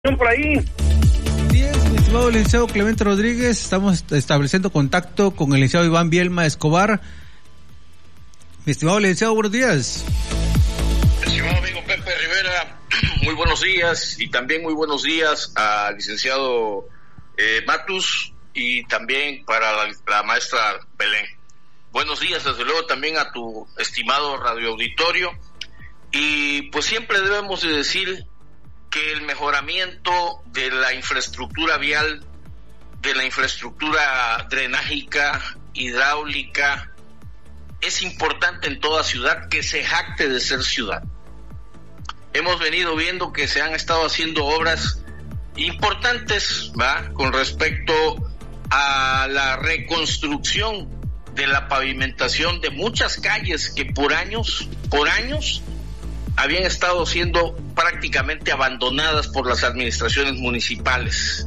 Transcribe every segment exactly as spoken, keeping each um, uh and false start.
información por ahí. Bien, mi estimado licenciado Clemente Rodríguez, estamos estableciendo contacto con el licenciado Iván Bielma Escobar. Mi estimado licenciado, buenos días. Estimado amigo Pepe Rivera, muy buenos días, y también muy buenos días al licenciado eh, Matus, y también para la, la maestra Belén. Buenos días, desde luego, también a tu estimado radioauditorio. Y pues siempre debemos de decir que el mejoramiento de la infraestructura vial, de la infraestructura drenágica, hidráulica, es importante en toda ciudad que se jacte de ser ciudad. Hemos venido viendo que se han estado haciendo obras importantes, ¿va?, con respecto a la reconstrucción de la pavimentación de muchas calles que por años, por años, habían estado siendo prácticamente abandonadas por las administraciones municipales.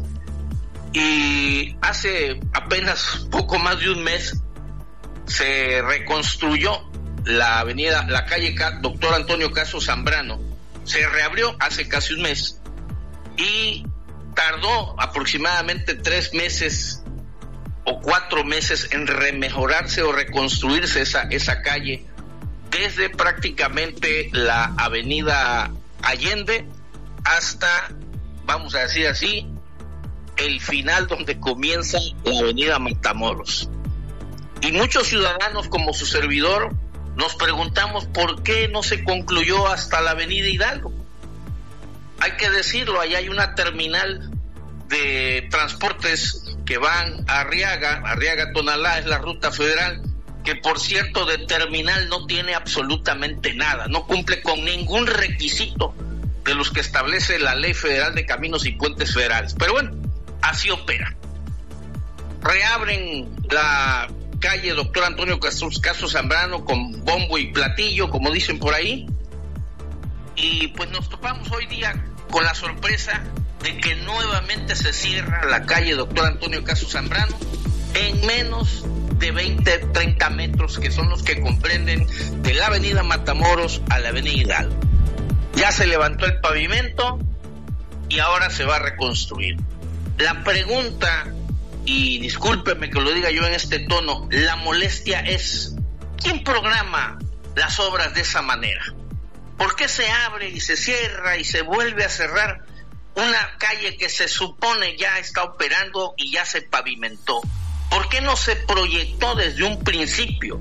Y hace apenas poco más de un mes se reconstruyó la avenida, la calle Doctor Antonio Caso Zambrano. Se reabrió hace casi un mes y tardó aproximadamente tres meses o cuatro meses en remejorarse o reconstruirse esa, esa calle, desde prácticamente la avenida Allende hasta, vamos a decir así, el final donde comienza la avenida Matamoros. Y muchos ciudadanos, como su servidor, nos preguntamos por qué no se concluyó hasta la avenida Hidalgo. Hay que decirlo, allá hay una terminal de transportes que van a Arriaga, Arriaga-Tonalá es la ruta federal, que por cierto de terminal no tiene absolutamente nada, no cumple con ningún requisito de los que establece la Ley Federal de Caminos y Puentes Federales. Pero bueno, así opera. Reabren la calle Doctor Antonio Caso Zambrano con bombo y platillo, como dicen por ahí, y pues nos topamos hoy día con la sorpresa de que nuevamente se cierra la calle Doctor Antonio Caso Zambrano en menos de veinte, treinta metros, que son los que comprenden de la avenida Matamoros a la avenida Hidalgo. Ya se levantó el pavimento y ahora se va a reconstruir. La pregunta, y discúlpeme que lo diga yo en este tono, la molestia es, ¿quién programa las obras de esa manera? ¿Por qué se abre y se cierra y se vuelve a cerrar una calle que se supone ya está operando y ya se pavimentó? ¿Por qué no se proyectó desde un principio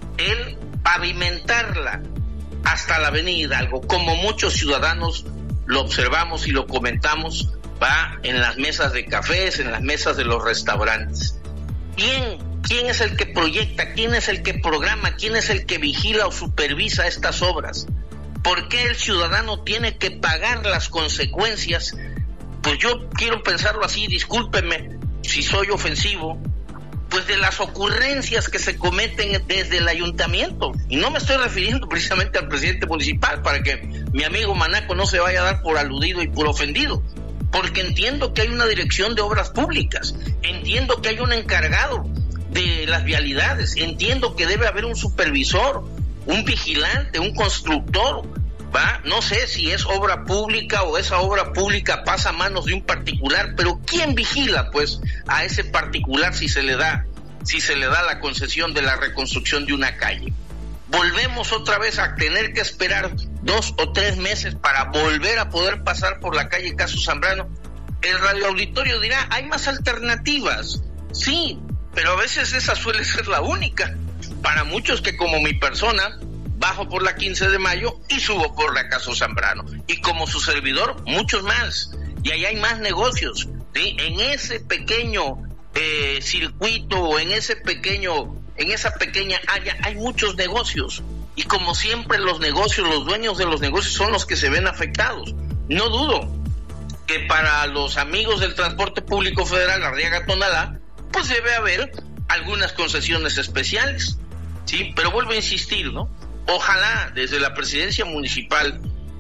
el pavimentarla hasta la avenida Hidalgo, como muchos ciudadanos lo observamos y lo comentamos, va, en las mesas de cafés, en las mesas de los restaurantes? ¿Quién, quién es el que proyecta? ¿Quién es el que programa? ¿Quién es el que vigila o supervisa estas obras? ¿Por qué el ciudadano tiene que pagar las consecuencias? Pues yo quiero pensarlo así, discúlpenme si soy ofensivo, pues de las ocurrencias que se cometen desde el ayuntamiento. Y no me estoy refiriendo precisamente al presidente municipal, para que mi amigo Manaco no se vaya a dar por aludido y por ofendido, porque entiendo que hay una dirección de obras públicas, entiendo que hay un encargado de las vialidades, entiendo que debe haber un supervisor, un vigilante, un constructor, ¿va? No sé si es obra pública o esa obra pública pasa a manos de un particular, pero ¿quién vigila pues a ese particular si se le da, si se le da la concesión de la reconstrucción de una calle? Volvemos otra vez a tener que esperar dos o tres meses para volver a poder pasar por la calle Caso Zambrano. El radioauditorio dirá, hay más alternativas, sí, pero a veces esa suele ser la única. Para muchos que, como mi persona, bajo por la quince de mayo y subo por la Caso Zambrano, y como su servidor, muchos más, y ahí hay más negocios, ¿sí? En ese pequeño eh, circuito, o en ese pequeño, en esa pequeña área hay muchos negocios, y como siempre los negocios, los dueños de los negocios son los que se ven afectados. No dudo que para los amigos del transporte público federal, Arriaga-Tonalá, pues debe haber algunas concesiones especiales, sí, pero vuelvo a insistir, ¿no? Ojalá desde la presidencia municipal,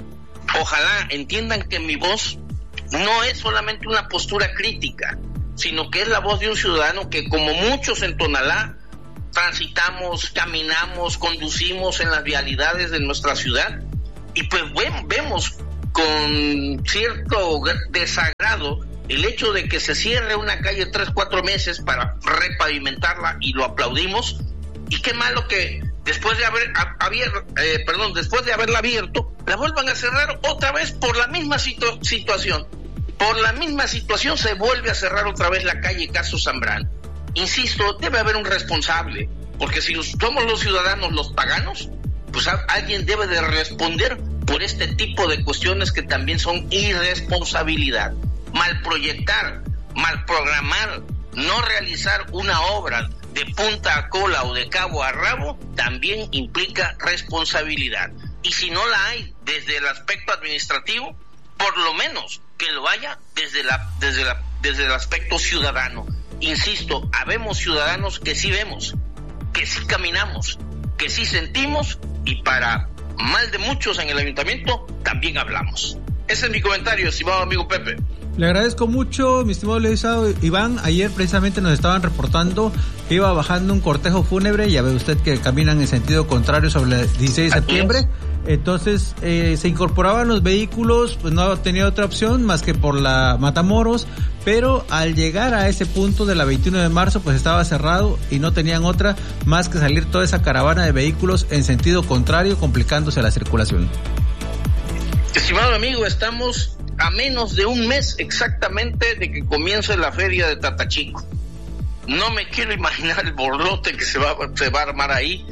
ojalá entiendan que mi voz no es solamente una postura crítica, sino que es la voz de un ciudadano que, como muchos en Tonalá, transitamos, caminamos, conducimos en las vialidades de nuestra ciudad, y pues bueno, vemos con cierto desagrado el hecho de que se cierre una calle tres, cuatro meses para repavimentarla, y lo aplaudimos. Y qué malo que después de haber abierto, eh, perdón, después de haberla abierto, la vuelvan a cerrar otra vez por la misma situ- situación. Por la misma situación se vuelve a cerrar otra vez la calle Caso Zambrano. Insisto, debe haber un responsable, porque si somos los ciudadanos los paganos, pues a- alguien debe de responder por este tipo de cuestiones que también son irresponsabilidad. Mal proyectar, mal programar, no realizar una obra de punta a cola o de cabo a rabo también implica responsabilidad. Y si no la hay desde el aspecto administrativo, por lo menos que lo haya desde la desde la desde el aspecto ciudadano. Insisto, habemos ciudadanos que sí vemos, que sí caminamos, que sí sentimos, y para mal de muchos en el ayuntamiento también hablamos. Ese es mi comentario, estimado amigo Pepe. Le agradezco mucho, mi estimado licenciado Iván. Ayer precisamente nos estaban reportando que iba bajando un cortejo fúnebre. Ya ve usted que caminan en sentido contrario sobre el dieciséis de septiembre. Entonces eh, se incorporaban los vehículos, pues no tenía otra opción más que por la Matamoros, pero al llegar a ese punto de la veintiuno de marzo pues estaba cerrado y no tenían otra más que salir toda esa caravana de vehículos en sentido contrario, complicándose la circulación. Estimado amigo, estamos a menos de un mes exactamente de que comience la feria de Tatachico. No me quiero imaginar el borlote que se va, se va a armar ahí,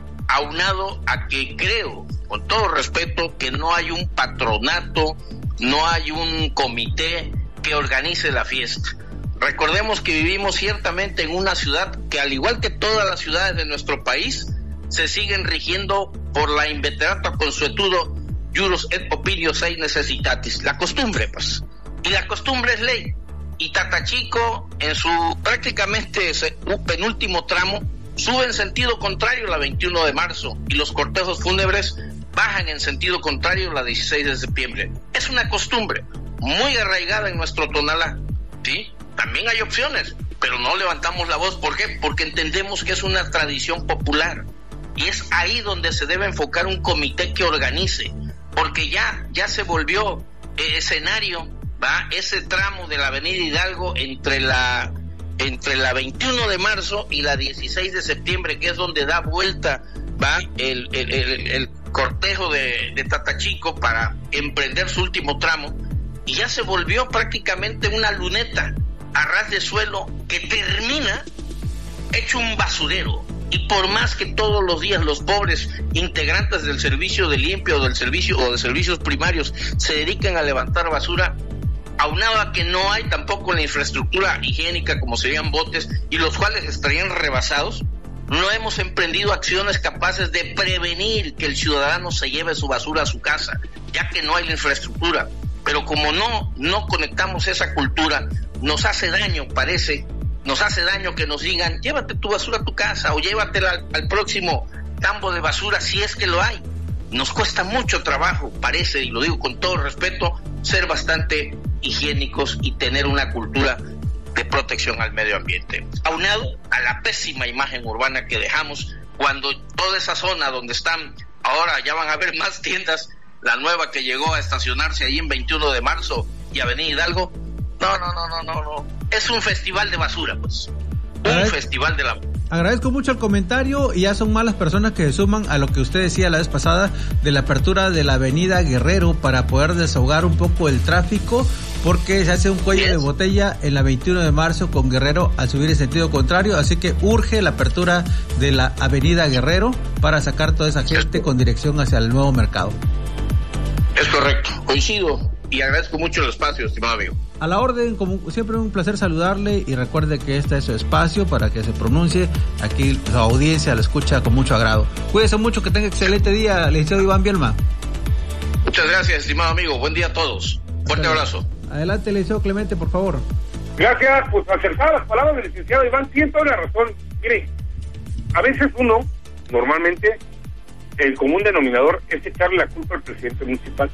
aunado a que creo, con todo respeto, que no hay un patronato, no hay un comité que organice la fiesta. Recordemos que vivimos ciertamente en una ciudad que, al igual que todas las ciudades de nuestro país, se siguen rigiendo por la inveterata consuetudo Juros et opinio sei necessitatis, la costumbre, pues. Y la costumbre es ley. Y Tatachico, en su prácticamente penúltimo tramo, sube en sentido contrario la veintiuno de marzo, y los cortejos fúnebres bajan en sentido contrario la dieciséis de septiembre. Es una costumbre muy arraigada en nuestro Tonalá, ¿sí? También hay opciones, pero no levantamos la voz. ¿Por qué? Porque entendemos que es una tradición popular, y es ahí donde se debe enfocar un comité que organice, porque ya, ya se volvió eh, escenario, ¿va? Ese tramo de la avenida Hidalgo entre la, entre la veintiuno de marzo y la dieciséis de septiembre, que es donde da vuelta, ¿va? El, el, el, el cortejo de, de Tatachico para emprender su último tramo, y ya se volvió prácticamente una luneta a ras de suelo que termina hecho un basurero. Y por más que todos los días los pobres integrantes del servicio de limpio o del servicio o de servicios primarios se dedican a levantar basura, aunado a que no hay tampoco la infraestructura higiénica como serían botes, y los cuales estarían rebasados, no hemos emprendido acciones capaces de prevenir que el ciudadano se lleve su basura a su casa, ya que no hay la infraestructura. Pero como no, no conectamos esa cultura, nos hace daño, parece, nos hace daño que nos digan, llévate tu basura a tu casa o llévatela al, al próximo tambo de basura, si es que lo hay. Nos cuesta mucho trabajo, parece, y lo digo con todo respeto, ser bastante higiénicos y tener una cultura de protección al medio ambiente. Aunado a la pésima imagen urbana que dejamos cuando toda esa zona donde están, ahora ya van a haber más tiendas, la nueva que llegó a estacionarse ahí en veintiuno de marzo y Avenida Hidalgo, no, no, no, no, no, no. Es un festival de basura, pues. Un Agradez- festival de la... Agradezco mucho el comentario, y ya son más las personas que se suman a lo que usted decía la vez pasada de la apertura de la avenida Guerrero para poder desahogar un poco el tráfico, porque se hace un cuello Yes. de botella en la veintiuno de marzo con Guerrero al subir en sentido contrario, así que urge la apertura de la avenida Guerrero para sacar toda esa gente con dirección hacia el nuevo mercado. Es correcto, coincido, y agradezco mucho el espacio, estimado amigo. A la orden, como siempre, un placer saludarle, y recuerde que este es su espacio para que se pronuncie. Aquí la audiencia la escucha con mucho agrado. Cuídese mucho, que tenga excelente día, licenciado Iván Bielma. Muchas gracias, estimado amigo. Buen día a todos. Fuerte abrazo. Adelante, licenciado Clemente, por favor. Gracias, pues acertadas las palabras del licenciado Iván, tiene toda la razón. Mire, a veces uno, normalmente, el común denominador es echarle la culpa al presidente municipal.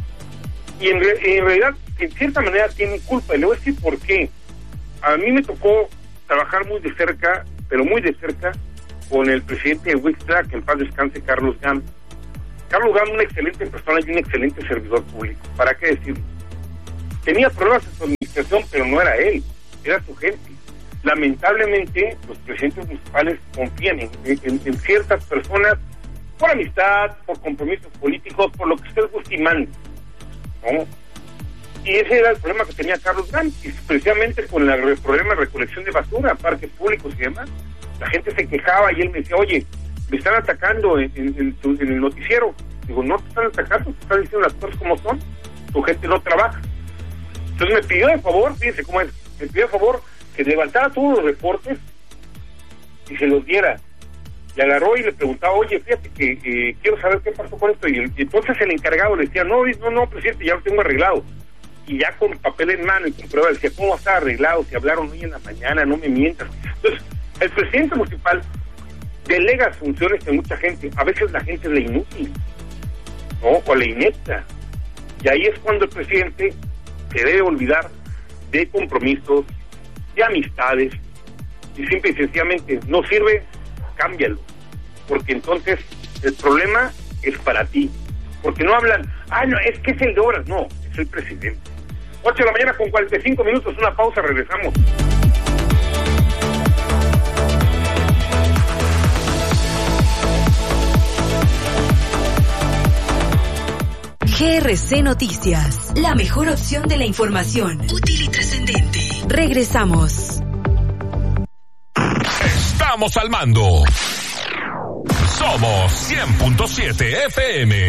Y en, re- en realidad, en cierta manera, tiene culpa. Y le voy a decir por qué. A mí me tocó trabajar muy de cerca, pero muy de cerca, con el presidente de Wixtra, que en paz descanse, Carlos Gam. Carlos Gram, una excelente persona y un excelente servidor público. ¿Para qué decirlo? Tenía problemas en su administración, pero no era él, era su gente. Lamentablemente, los presidentes municipales confían en, en, en ciertas personas por amistad, por compromisos políticos, por lo que usted guste y mande, ¿no? Y ese era el problema que tenía Carlos Gram, y precisamente con la, el problema de recolección de basura, parques públicos y demás. La gente se quejaba y él me decía, oye, me están atacando en, en, en, tu, en el noticiero. Digo, no te están atacando, te están diciendo las cosas como son, tu gente no trabaja. Entonces me pidió de favor, fíjense cómo es, me pidió de favor que levantara todos los reportes y se los diera. Le agarró y le preguntaba, oye, fíjate que eh, quiero saber qué pasó con esto. Y, el, y entonces el encargado le decía, no, no, no, presidente, ya lo tengo arreglado. Y ya con papel en mano y con prueba, decía, ¿cómo va a estar arreglado? Si hablaron hoy en la mañana, no me mientas. Entonces, el presidente municipal delega funciones a mucha gente. A veces la gente es la inútil, ¿no? O la inepta. Y ahí es cuando el presidente se debe olvidar de compromisos, de amistades, y simple y sencillamente no sirve, cámbialo, porque entonces el problema es para ti, porque no hablan, ah, no, es que es el de horas, no, es el presidente. ocho de la mañana con cuarenta y cinco minutos, una pausa, regresamos. G R C Noticias, la mejor opción de la información, útil y trascendente. Regresamos. Estamos al mando. Somos cien punto siete F M.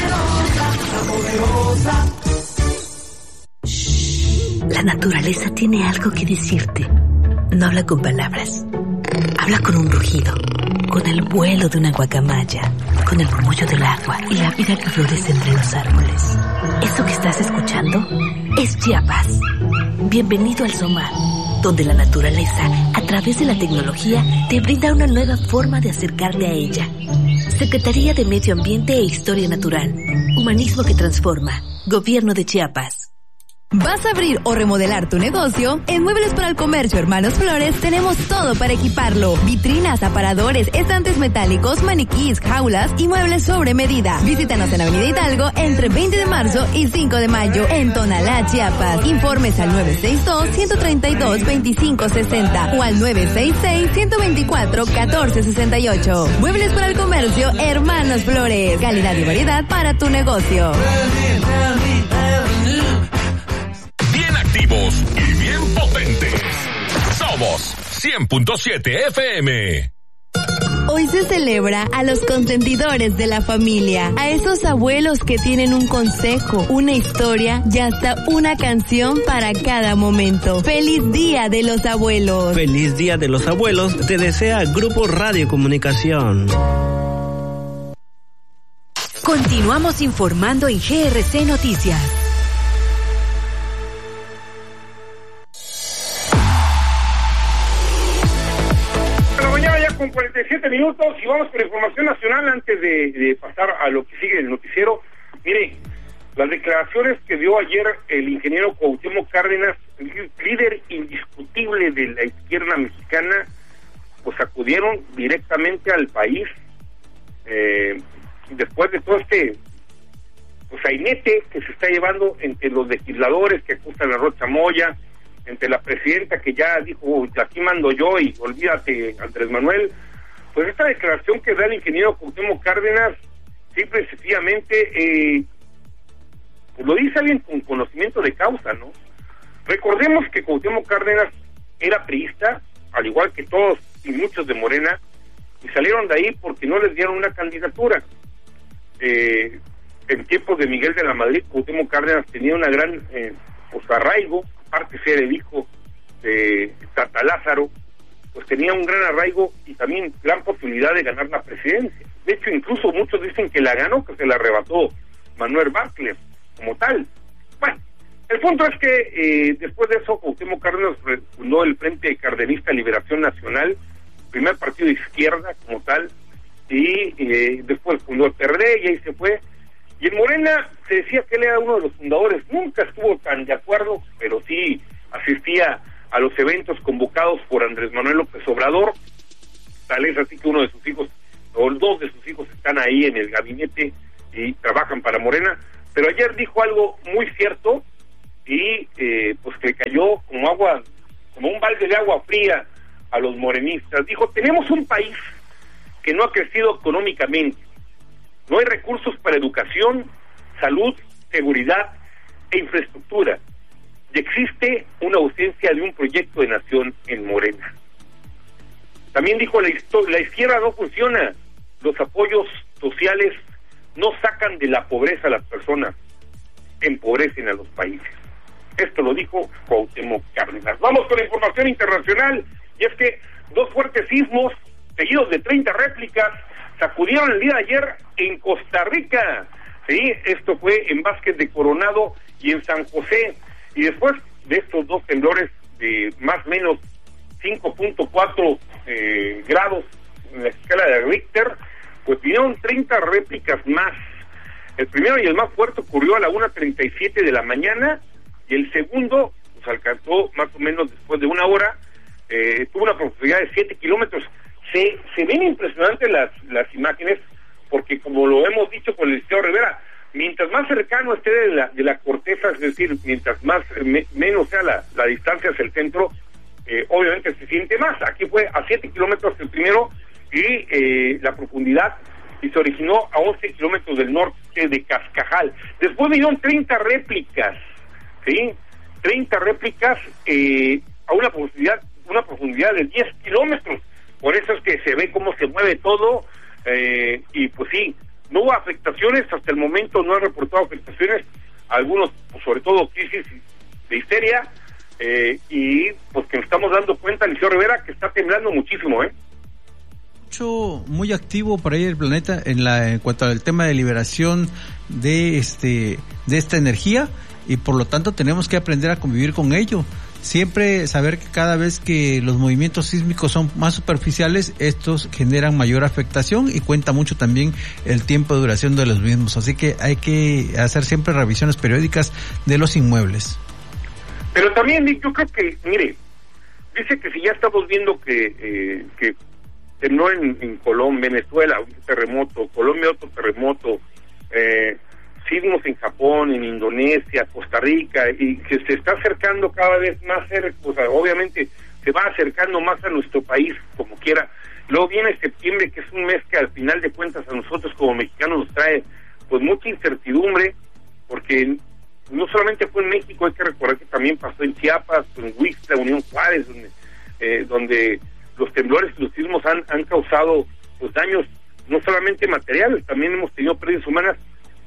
La naturaleza tiene algo que decirte. No habla con palabras. Habla con un rugido, con el vuelo de una guacamaya, con el murmullo del agua y la vida que florece entre los árboles. Eso que estás escuchando es Chiapas. Bienvenido al SOMAR, donde la naturaleza, a través de la tecnología, te brinda una nueva forma de acercarte a ella. Secretaría de Medio Ambiente e Historia Natural. Humanismo que transforma. Gobierno de Chiapas. ¿Vas a abrir o remodelar tu negocio? En Muebles para el Comercio Hermanos Flores tenemos todo para equiparlo. Vitrinas, aparadores, estantes metálicos, maniquís, jaulas y muebles sobre medida. Visítanos en Avenida Hidalgo entre veinte de marzo y cinco de mayo en Tonalá, Chiapas. Informes al nueve seis dos, uno tres dos, dos cinco seis cero o al nueve seis seis, uno dos cuatro, uno cuatro seis ocho. Muebles para el Comercio Hermanos Flores. Calidad y variedad para tu negocio. Activos y bien potentes. Somos cien punto siete F M. Hoy se celebra a los consentidores de la familia, a esos abuelos que tienen un consejo, una historia y hasta una canción para cada momento. ¡Feliz Día de los Abuelos! ¡Feliz Día de los Abuelos! Te desea Grupo Radio Comunicación. Continuamos informando en G R C Noticias. Con cuarenta y siete minutos y vamos con la información nacional antes de, de pasar a lo que sigue el noticiero. Mire, las declaraciones que dio ayer el ingeniero Cuauhtémoc Cárdenas, líder indiscutible de la izquierda mexicana, pues acudieron directamente al país eh, después de todo este pues sainete que se está llevando entre los legisladores que acusan a Rocha Moya, entre la presidenta que ya dijo, aquí mando yo y olvídate, Andrés Manuel. Pues esta declaración que da el ingeniero Cuauhtémoc Cárdenas, simple y sencillamente, eh, pues lo dice alguien con conocimiento de causa, ¿no? Recordemos que Cuauhtémoc Cárdenas era priista, al igual que todos y muchos de Morena, y salieron de ahí porque no les dieron una candidatura. Eh, en tiempos de Miguel de la Madrid, Cuauhtémoc Cárdenas tenía una gran eh, pues, arraigo, aparte ser el hijo de Tata Lázaro, pues tenía un gran arraigo y también gran posibilidad de ganar la presidencia. De hecho, incluso muchos dicen que la ganó, que se la arrebató Manuel Bartlett como tal. Bueno, el punto es que eh, después de eso, Cuauhtémoc Cárdenas fundó el Frente Cardenista Liberación Nacional, primer partido de izquierda como tal, y eh, después fundó el P R D y ahí se fue. Y en Morena se decía que él era uno de los fundadores, nunca estuvo tan de acuerdo, pero sí asistía a los eventos convocados por Andrés Manuel López Obrador. Tal es así que uno de sus hijos, o dos de sus hijos están ahí en el gabinete y trabajan para Morena, pero ayer dijo algo muy cierto y eh, pues que cayó como agua, como un balde de agua fría a los morenistas. Dijo, tenemos un país que no ha crecido económicamente, no hay recursos para educación, salud, seguridad e infraestructura, y existe una ausencia de un proyecto de nación en Morena. También dijo, la, la izquierda no funciona, los apoyos sociales no sacan de la pobreza a las personas, empobrecen a los países. Esto lo dijo Cuauhtémoc Cárdenas. Vamos con la información internacional, y es que dos fuertes sismos, seguidos de treinta réplicas, sacudieron el día de ayer en Costa Rica. Sí, esto fue en Vázquez de Coronado y en San José, y después de estos dos temblores de más o menos cinco punto cuatro eh, grados en la escala de Richter, pues vinieron treinta réplicas más. El primero y el más fuerte ocurrió a la una treinta y siete de la mañana, y el segundo pues alcanzó más o menos después de una hora, eh, tuvo una profundidad de siete kilómetros. Se, se ven impresionantes las, las imágenes, porque como lo hemos dicho con el licenciado Rivera, mientras más cercano esté de la, de la corteza, es decir, mientras más me, menos sea la, la distancia hacia el centro, eh, obviamente se siente más. Aquí fue a siete kilómetros el primero, y eh, la profundidad y se originó a once kilómetros del norte de Cascajal. Después vinieron treinta réplicas, ¿sí? treinta réplicas eh, a una profundidad, una profundidad de diez kilómetros. Por eso es que se ve cómo se mueve todo, eh, y pues sí, no hubo afectaciones, hasta el momento no han reportado afectaciones, algunos, pues sobre todo crisis de histeria, eh, y pues que nos estamos dando cuenta, Liceo Rivera, que está temblando muchísimo, ¿eh? Mucho, muy activo por ahí el planeta en la en cuanto al tema de liberación de este de esta energía, y por lo tanto tenemos que aprender a convivir con ello. Siempre saber que cada vez que los movimientos sísmicos son más superficiales, estos generan mayor afectación, y cuenta mucho también el tiempo de duración de los mismos. Así que hay que hacer siempre revisiones periódicas de los inmuebles. Pero también yo creo que, mire, dice que si ya estamos viendo que eh, que tembló en, en Colombia, Venezuela, un terremoto, Colombia otro terremoto, eh, sismos en Japón, en Indonesia, Costa Rica, y que se está acercando cada vez más cerca, o sea, obviamente se va acercando más a nuestro país, como quiera. Luego viene septiembre, que es un mes que al final de cuentas a nosotros como mexicanos nos trae pues mucha incertidumbre, porque no solamente fue en México, hay que recordar que también pasó en Chiapas, en Huixla, Unión Juárez, donde, eh, donde los temblores y los sismos han, han causado pues daños no solamente materiales, también hemos tenido pérdidas humanas.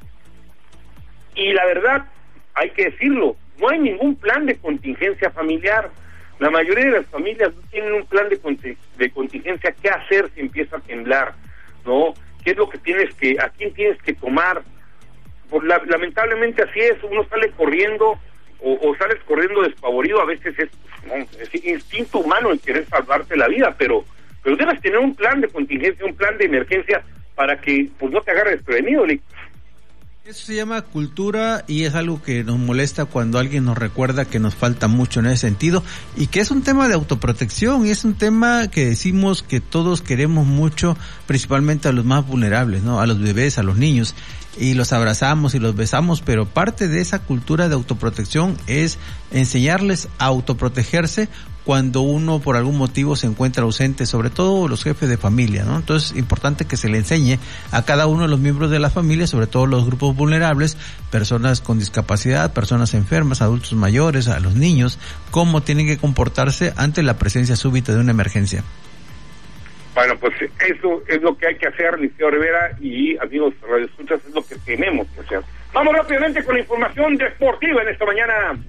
Y la verdad, hay que decirlo, no hay ningún plan de contingencia familiar. La mayoría de las familias no tienen un plan de, conti- de contingencia. ¿Qué hacer si empieza a temblar? ¿No? ¿Qué es lo que tienes que, a quién tienes que tomar? Pues la, lamentablemente así es, uno sale corriendo o, o sales corriendo despavorido, a veces es, no, es instinto humano el querer salvarte la vida, pero, pero debes tener un plan de contingencia, un plan de emergencia para que pues no te agarre desprevenido, Nick. Eso se llama cultura, y es algo que nos molesta cuando alguien nos recuerda que nos falta mucho en ese sentido, y que es un tema de autoprotección, y es un tema que decimos que todos queremos mucho, principalmente a los más vulnerables, ¿no? A los bebés, a los niños, y los abrazamos y los besamos, pero parte de esa cultura de autoprotección es enseñarles a autoprotegerse cuando uno por algún motivo se encuentra ausente, sobre todo los jefes de familia, ¿no? Entonces es importante que se le enseñe a cada uno de los miembros de la familia, sobre todo los grupos vulnerables, personas con discapacidad, personas enfermas, adultos mayores, a los niños, cómo tienen que comportarse ante la presencia súbita de una emergencia. Bueno, pues eso es lo que hay que hacer, Liceo Rivera, y amigos radioescuchas, es lo que tenemos que hacer. Vamos rápidamente con la información deportiva en esta mañana.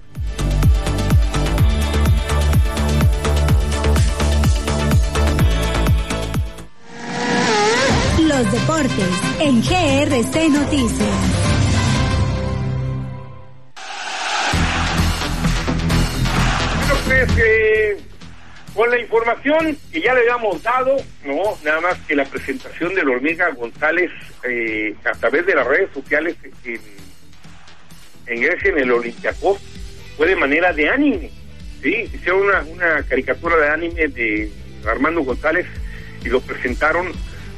Los deportes en G R C Noticias. Bueno, pues eh, con la información que ya le habíamos dado, no, nada más que la presentación de la Hormiga González eh, a través de las redes sociales en, en Grecia, en el Olympiacos, fue de manera de anime, ¿sí? Hicieron una, una caricatura de anime de Armando González y lo presentaron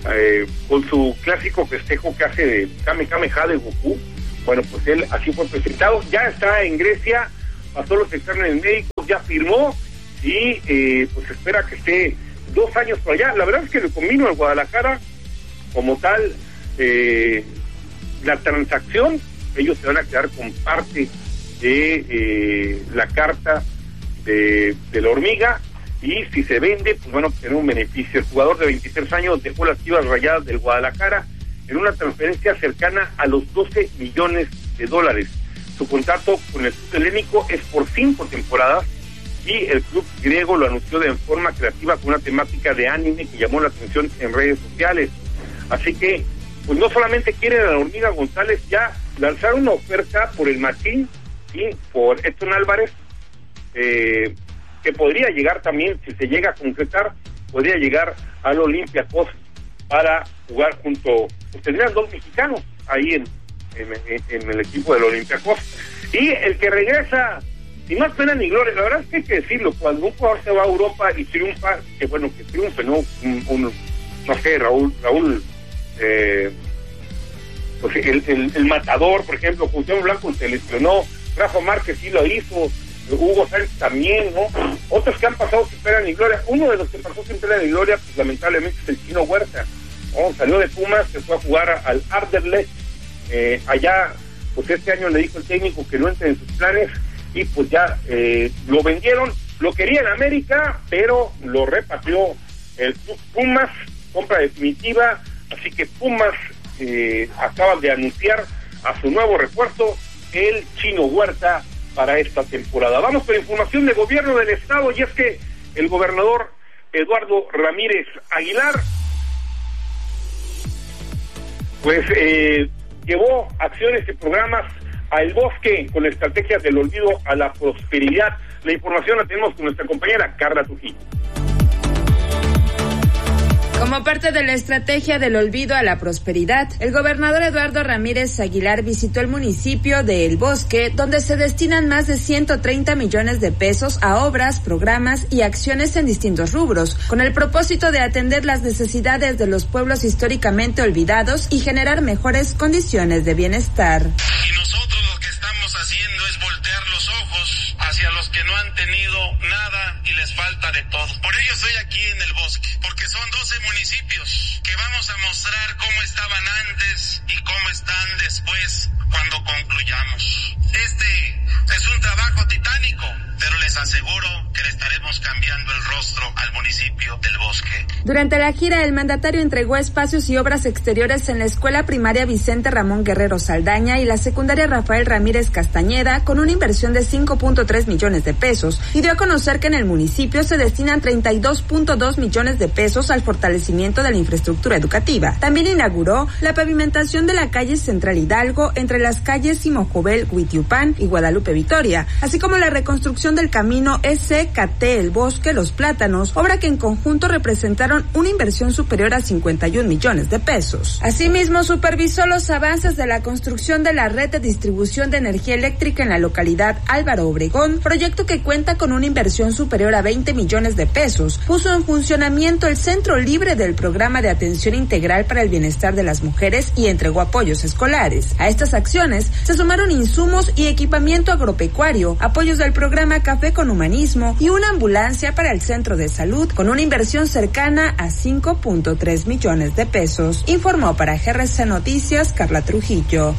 eh, con su clásico festejo que hace de Kame Kameha de Goku. Bueno, pues él así fue presentado, ya está en Grecia, pasó los exámenes médicos, ya firmó y eh, pues espera que esté dos años por allá. La verdad es que le convino al Guadalajara como tal eh, la transacción. Ellos se van a quedar con parte de eh, la carta de, de la hormiga, y si se vende, pues van a obtener un beneficio. El jugador de veintitrés años dejó las Chivas Rayadas del Guadalajara en una transferencia cercana a los doce millones de dólares. Su contrato con el club helénico es por cinco temporadas, y el club griego lo anunció de forma creativa con una temática de anime que llamó la atención en redes sociales. Así que, pues no solamente quieren a la hormiga González, ya lanzaron una oferta por el Machín y por Edson Álvarez, eh, que podría llegar también, si se llega a concretar, podría llegar al Olympiacos para jugar junto, pues tendrían dos mexicanos ahí en, en, en el equipo del Olympiacos. Y el que regresa, sin más pena ni gloria, la verdad es que hay que decirlo, cuando un jugador se va a Europa y triunfa, que bueno, que triunfe, ¿no? Un, un, no sé, Raúl, Raúl, eh, pues el, el, el matador, por ejemplo, José Blanco se lesionó, Rafa Márquez sí lo hizo, Hugo Sánchez también, ¿no? Otros que han pasado sin pena ni gloria. Uno de los que pasó sin pena ni gloria, pues lamentablemente es el Chino Huerta, ¿no? Salió de Pumas, se fue a jugar al Anderlecht, eh, allá, pues este año le dijo el técnico que no entre en sus planes, y pues ya eh, lo vendieron, lo quería en América, pero lo repatrió el club Pumas, compra definitiva, así que Pumas eh, acaba de anunciar a su nuevo refuerzo, el Chino Huerta, para esta temporada. Vamos con información de gobierno del estado, y es que el gobernador Eduardo Ramírez Aguilar pues eh, llevó acciones y programas al bosque con estrategias del olvido a la prosperidad. La información la tenemos con nuestra compañera Carla Trujillo. Como parte de la estrategia del olvido a la prosperidad, el gobernador Eduardo Ramírez Aguilar visitó el municipio de El Bosque, donde se destinan más de ciento treinta millones de pesos a obras, programas y acciones en distintos rubros, con el propósito de atender las necesidades de los pueblos históricamente olvidados y generar mejores condiciones de bienestar. Y nosotros lo que estamos haciendo es voltear los ojos hacia los que no han tenido nada y les falta de todo. Por ello estoy aquí en El Bosque, porque son doce municipios que vamos a mostrar cómo estaban antes y cómo están después cuando concluyamos. Este es un trabajo titánico, pero les aseguro que le estaremos cambiando el rostro al municipio del Bosque. Durante la gira, el mandatario entregó espacios y obras exteriores en la escuela primaria Vicente Ramón Guerrero Saldaña y la secundaria Rafael Ramírez Castañeda, con una inversión de cinco punto tres millones de pesos, y dio a conocer que en el municipio se destinan treinta y dos punto dos millones de pesos al fortalecimiento de la infraestructura educativa. También inauguró la pavimentación de la calle Central Hidalgo entre las calles Simojobel, Huitiupán y Guadalupe Victoria, así como la reconstrucción del camino S K T El Bosque Los Plátanos, obra que en conjunto representaron una inversión superior a cincuenta y un millones de pesos. Asimismo, supervisó los avances de la construcción de la red de distribución de energía eléctrica en la localidad Álvaro Obregón, proyecto que cuenta con una inversión superior a veinte millones de pesos. Puso en funcionamiento el Centro Libre del Programa de Atención Integral para el Bienestar de las Mujeres y entregó apoyos escolares. A estas acciones se sumaron insumos y equipamiento agropecuario, apoyos del programa Café con Humanismo y una ambulancia para el centro de salud con una inversión cercana a cinco punto tres millones de pesos. Informó para G R C Noticias Carla Trujillo.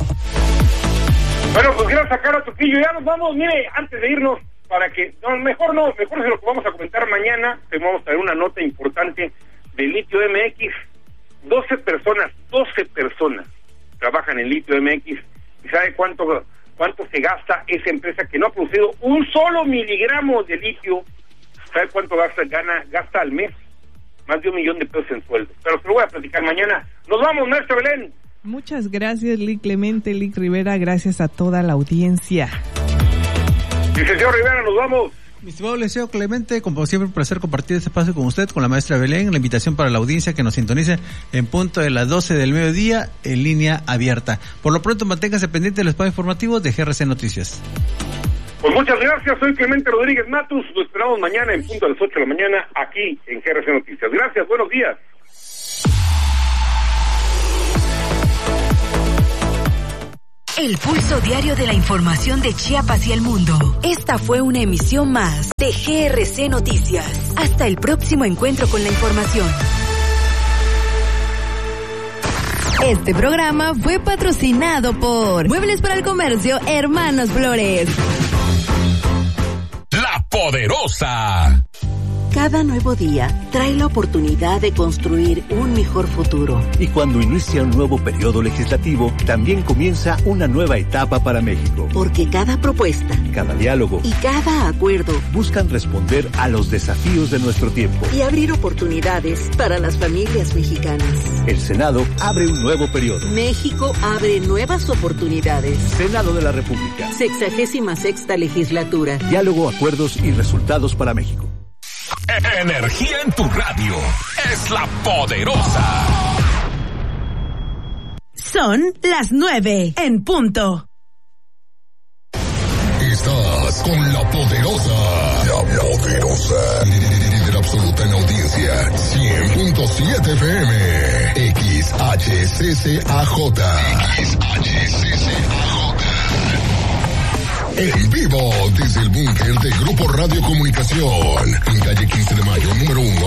Bueno, pues gracias a Carla Trujillo. Ya nos vamos, mire, antes de irnos, para que, no, mejor no, mejor es lo que vamos a comentar mañana. Te vamos a traer una nota importante de Litio M X. doce personas, doce personas trabajan en Litio M X. ¿Y sabe cuánto cuánto se gasta esa empresa que no ha producido un solo miligramo de litio? ¿Sabe cuánto gasta, gana, gasta al mes? Más de un millón de pesos en sueldo. Pero se lo voy a platicar mañana. Nos vamos, maestra Belén. Muchas gracias, Lic Clemente, Lic Rivera. Gracias a toda la audiencia. Licenciado Rivera, nos vamos. Mi estimado Liceo Clemente, como siempre, un placer compartir este espacio con usted, con la maestra Belén. La invitación para la audiencia que nos sintonice en punto de las doce del mediodía en línea abierta. Por lo pronto, manténgase pendiente del espacio informativo de G R C Noticias. Pues muchas gracias, soy Clemente Rodríguez Matus. Lo esperamos mañana en punto de las ocho de la mañana aquí en G R C Noticias. Gracias, buenos días. El pulso diario de la información de Chiapas y el mundo. Esta fue una emisión más de G R C Noticias. Hasta el próximo encuentro con la información. Este programa fue patrocinado por Muebles para el Comercio Hermanos Flores. La Poderosa. Cada nuevo día trae la oportunidad de construir un mejor futuro. Y cuando inicia un nuevo periodo legislativo, también comienza una nueva etapa para México. Porque cada propuesta, cada diálogo y cada acuerdo buscan responder a los desafíos de nuestro tiempo y abrir oportunidades para las familias mexicanas. El Senado abre un nuevo periodo. México abre nuevas oportunidades. Senado de la República. Sexagésima sexta legislatura. Diálogo, acuerdos y resultados para México. Energía en tu radio. Es La Poderosa. Son las nueve en punto. Estás con La Poderosa. La Poderosa. Líder absoluta en audiencia. cien punto siete F M. X H C C A J. X H C C A J. En vivo desde el búnker de Grupo Radio Comunicación. En calle quince de mayo, número uno.